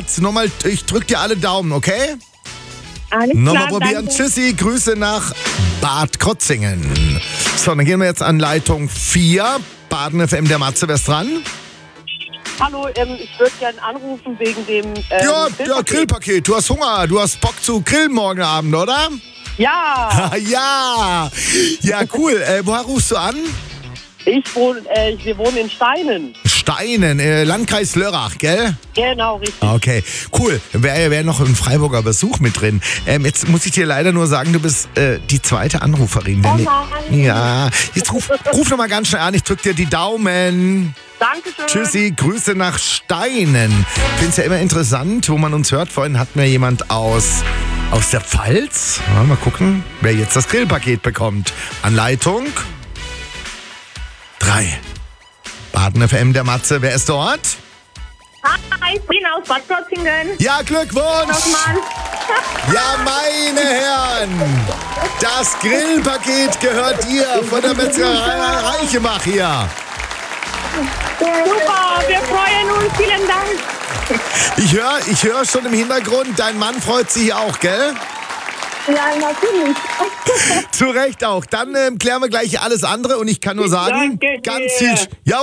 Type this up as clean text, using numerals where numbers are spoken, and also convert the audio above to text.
Schatz. Nochmal, ich drück dir alle Daumen, okay? Alles Nochmal klar, probieren. danke. Tschüssi, Grüße nach Bad Krotzingen. So, dann gehen wir jetzt an Leitung 4. Baden FM, der Matze, wer ist dran? Hallo, ich würde gerne anrufen wegen dem Ja, Grillpaket. Grillpaket. Du hast Hunger, du hast Bock zu grillen morgen Abend, oder? Ja, Ja, ja, cool. Woher rufst du an? wir wohnen in Steinen. Steinen, Landkreis Lörrach, gell? Genau, richtig. Okay, cool. Wäre noch ein Freiburger Besuch mit drin. Jetzt muss ich dir leider nur sagen, du bist die zweite Anruferin. Oh nein. Ja, jetzt ruf noch mal ganz schnell an. Ich drück dir die Daumen. Dankeschön. Tschüssi, Grüße nach Steinen. Ich finde es ja immer interessant, wo man uns hört. Vorhin hatten wir jemand aus der Pfalz. Mal gucken, wer jetzt das Grillpaket bekommt. An Leitung 3. Baden FM, der Matze. Wer ist dort? Hi, ich bin aus Bad Krotzingen. Ja, Glückwunsch! Nochmal. Ja, meine Herren, das Grillpaket gehört dir von der Metzgerei Reichemach hier. Super, wir freuen uns. Vielen Dank. Ich hör schon im Hintergrund, dein Mann freut sich auch, gell? Ja, natürlich. Zu Recht auch. Dann klären wir gleich alles andere und ich kann nur sagen, Danke ganz dir. viel... Ja,